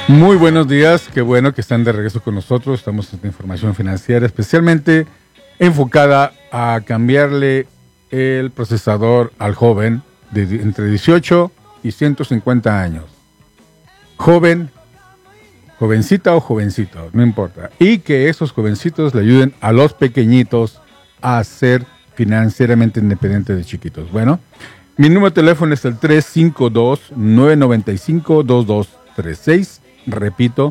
Muy buenos días, qué bueno que están de regreso con nosotros. Estamos en información financiera especialmente enfocada a cambiarle el procesador al joven de entre 18 y 150 años. Joven, jovencita o jovencito, no importa. Y que esos jovencitos le ayuden a los pequeñitos a ser financieramente independientes de chiquitos. Bueno, mi número de teléfono es el 352-995-2236. Repito,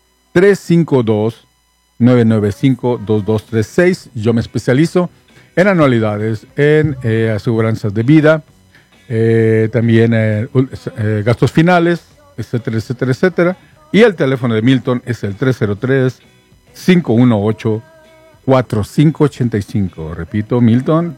352-995-2236. Yo me especializo en anualidades, en aseguranzas de vida, también gastos finales, etcétera, etcétera, etcétera. Y el teléfono de Milton es el 303-518-4585. Repito, Milton,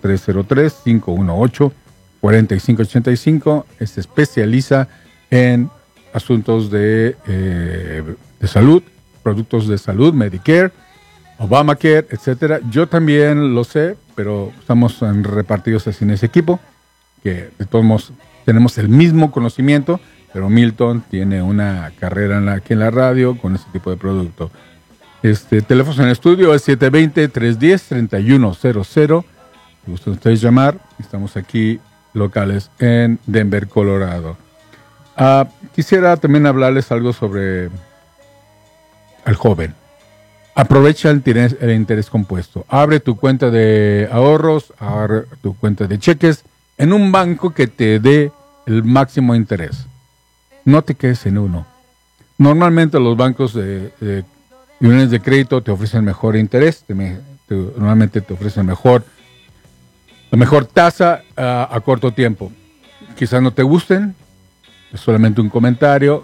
303-518-4585. Se especializa en asuntos de salud, productos de salud, Medicare, Obamacare, etcétera. Yo también lo sé, pero estamos repartidos así en ese equipo, que de todos modos tenemos el mismo conocimiento, pero Milton tiene una carrera aquí en la radio con ese tipo de producto. Teléfono en el estudio es 720-310-3100. Si gustan ustedes llamar, estamos aquí locales en Denver, Colorado. Quisiera también hablarles algo sobre el joven. Aprovecha el interés compuesto. Abre tu cuenta de ahorros, abre tu cuenta de cheques en un banco que te dé el máximo interés. No te quedes en uno. Normalmente los bancos de uniones de crédito te ofrecen mejor interés, normalmente te ofrecen la mejor tasa a corto tiempo. Quizás no te gusten. Es solamente un comentario.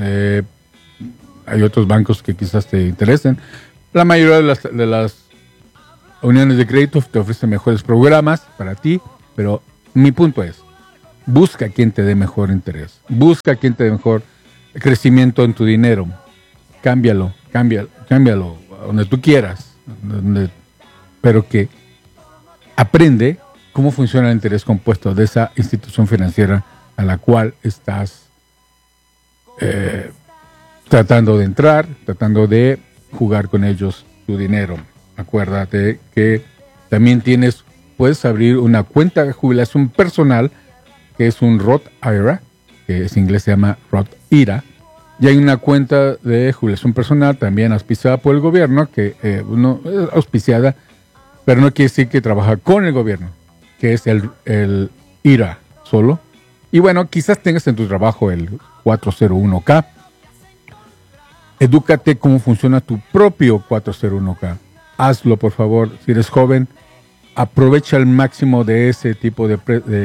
Hay otros bancos que quizás te interesen. La mayoría de las uniones de crédito te ofrecen mejores programas para ti, pero mi punto es, busca quien te dé mejor interés. Busca quien te dé mejor crecimiento en tu dinero. Cámbialo donde tú quieras. Pero que aprende cómo funciona el interés compuesto de esa institución financiera a la cual estás tratando de entrar, tratando de jugar con ellos tu dinero. Acuérdate que también puedes abrir una cuenta de jubilación personal, que es un Roth IRA, que en inglés se llama Roth IRA, y hay una cuenta de jubilación personal también auspiciada por el gobierno, que no es auspiciada, pero no quiere decir que trabaja con el gobierno, que es el IRA solo. Y bueno, quizás tengas en tu trabajo el 401k. Edúcate cómo funciona tu propio 401k. Hazlo, por favor. Si eres joven, aprovecha al máximo de ese tipo de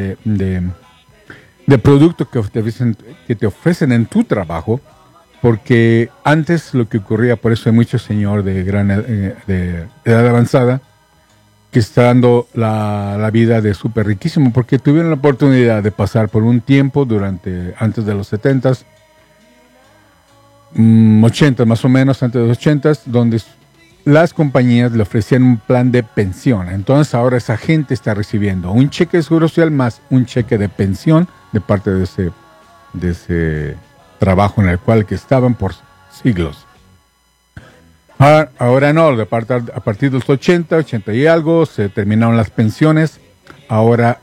producto que te ofrecen en tu trabajo, porque antes lo que ocurría, por eso hay muchos señores de edad avanzada que está dando la vida de súper riquísimo, porque tuvieron la oportunidad de pasar por un tiempo antes de los 70s, 80 más o menos, antes de los 80s, donde las compañías le ofrecían un plan de pensión. Entonces ahora esa gente está recibiendo un cheque de seguro social más un cheque de pensión de parte de ese trabajo en el cual que estaban por siglos. Ahora no, a partir de los 80 y algo, se terminaron las pensiones. Ahora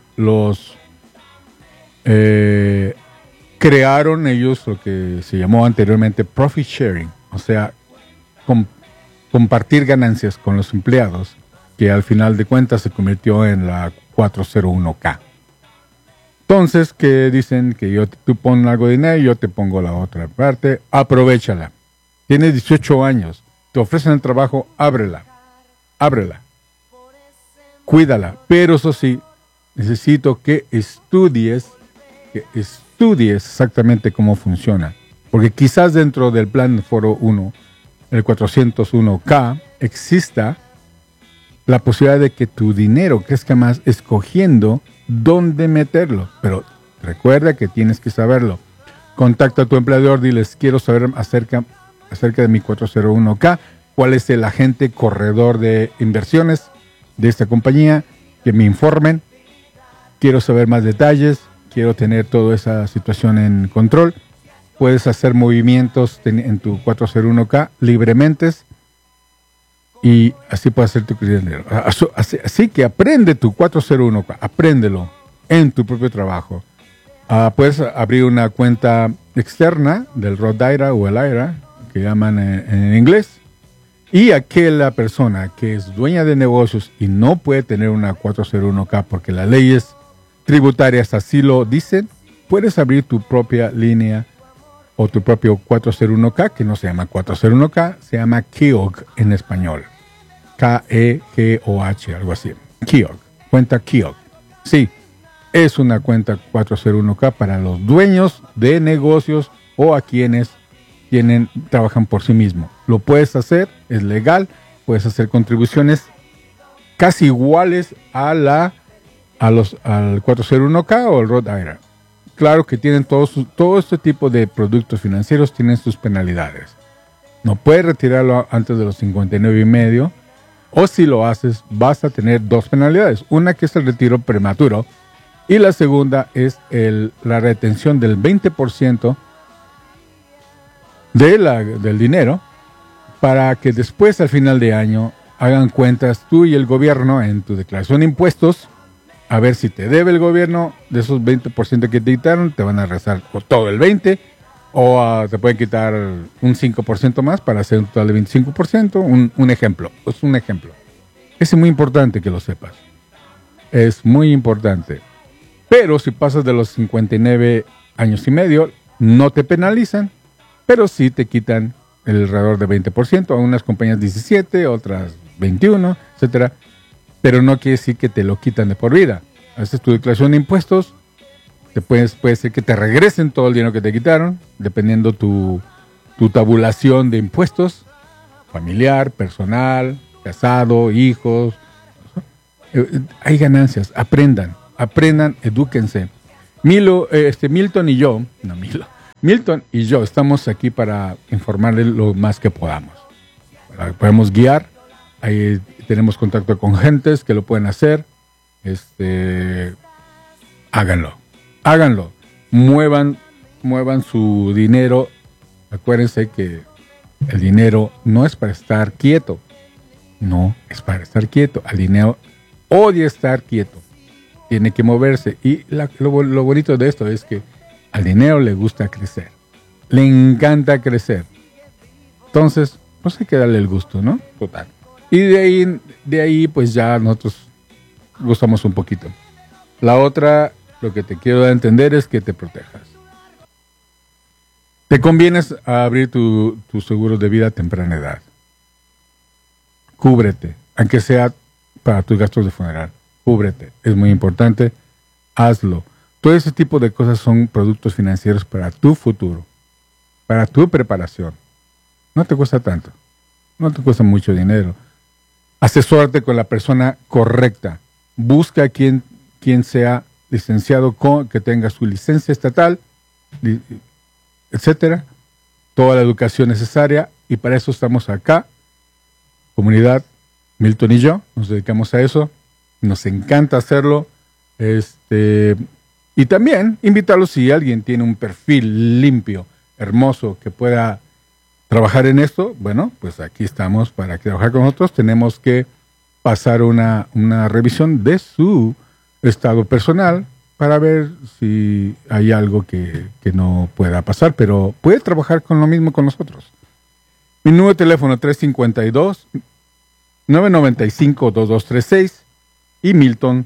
crearon ellos lo que se llamó anteriormente profit sharing, o sea, compartir ganancias con los empleados, que al final de cuentas se convirtió en la 401k. Entonces, que dicen que tú pones algo de dinero y yo te pongo la otra parte, aprovéchala. Tienes 18 años. Te ofrecen el trabajo, ábrela, cuídala, pero eso sí, necesito que estudies exactamente cómo funciona, porque quizás dentro del plan Foro 1, el 401k, exista la posibilidad de que tu dinero crezca más escogiendo dónde meterlo, pero recuerda que tienes que saberlo. Contacta a tu empleador, diles, quiero saber acerca de mi 401k, cuál es el agente corredor de inversiones de esta compañía, que me informen, quiero saber más detalles, quiero tener toda esa situación en control, puedes hacer movimientos en tu 401k libremente y así puedes hacer tu dinero. Así que aprende tu 401k, apréndelo en tu propio trabajo. Puedes abrir una cuenta externa del Roth IRA o el IRA, que llaman en inglés, y aquella persona que es dueña de negocios y no puede tener una 401k porque las leyes tributarias así lo dicen, puedes abrir tu propia línea o tu propio 401k, que no se llama 401k, se llama KEOG en español. KEGOH, algo así. KEOG, cuenta KEOG. Sí, es una cuenta 401k para los dueños de negocios o a quienes trabajan por sí mismos. Lo puedes hacer, es legal, puedes hacer contribuciones casi iguales al 401k o al Roth IRA. Claro que tienen todo este tipo de productos financieros, tienen sus penalidades. No puedes retirarlo antes de los 59 y medio, o si lo haces vas a tener dos penalidades. Una que es el retiro prematuro y la segunda es la retención del 20% del dinero para que después al final de año hagan cuentas tú y el gobierno en tu declaración de impuestos a ver si te debe el gobierno de esos 20% que te quitaron, te van a rezar todo el 20% o te pueden quitar un 5% más para hacer un total de 25%. Un ejemplo, es un ejemplo. Es muy importante que lo sepas. Es muy importante. Pero si pasas de los 59 años y medio, no te penalizan, pero sí te quitan alrededor de 20%, a unas compañías 17%, otras 21%, etcétera. Pero no quiere decir que te lo quitan de por vida. Haces tu declaración de impuestos, puede ser que te regresen todo el dinero que te quitaron, dependiendo tu tabulación de impuestos, familiar, personal, casado, hijos. Hay ganancias, aprendan, edúquense. Milton y yo estamos aquí para informarles lo más que podamos. Podemos guiar, ahí tenemos contacto con gentes que lo pueden hacer. Háganlo. Muevan su dinero. Acuérdense que el dinero no es para estar quieto. No, es para estar quieto. El dinero odia estar quieto. Tiene que moverse. Y lo bonito de esto es que al dinero le gusta crecer. Le encanta crecer. Entonces, pues hay que darle el gusto, ¿no? Total. Y de ahí, pues ya nosotros gustamos un poquito. La otra, lo que te quiero dar a entender es que te protejas. Te conviene abrir tu seguro de vida a temprana edad. Cúbrete, aunque sea para tus gastos de funeral. Cúbrete, es muy importante. Hazlo. Todo ese tipo de cosas son productos financieros para tu futuro, para tu preparación. No te cuesta tanto, no te cuesta mucho dinero. Asesórate con la persona correcta. Busca quien sea licenciado, que tenga su licencia estatal, etcétera. Toda la educación necesaria, y para eso estamos acá. Comunidad, Milton y yo nos dedicamos a eso. Nos encanta hacerlo. Y también invitarlos, si alguien tiene un perfil limpio, hermoso, que pueda trabajar en esto, bueno, pues aquí estamos para trabajar con nosotros. Tenemos que pasar una revisión de su estado personal para ver si hay algo que no pueda pasar, pero puede trabajar con lo mismo con nosotros. Mi número de teléfono 352-995-2236 y Milton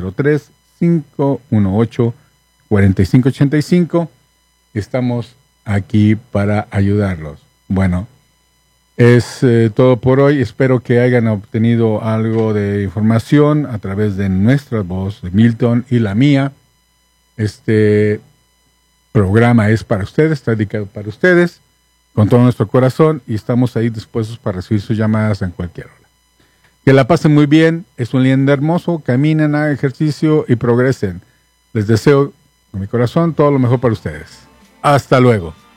303-518-4585. Estamos aquí para ayudarlos. Bueno, es todo por hoy. Espero que hayan obtenido algo de información a través de nuestra voz, de Milton y la mía. Este programa es para ustedes, está dedicado para ustedes, con todo nuestro corazón, y estamos ahí dispuestos para recibir sus llamadas en cualquier hora. Que la pasen muy bien, es un día hermoso, caminen, hagan ejercicio y progresen. Les deseo con mi corazón todo lo mejor para ustedes. Hasta luego.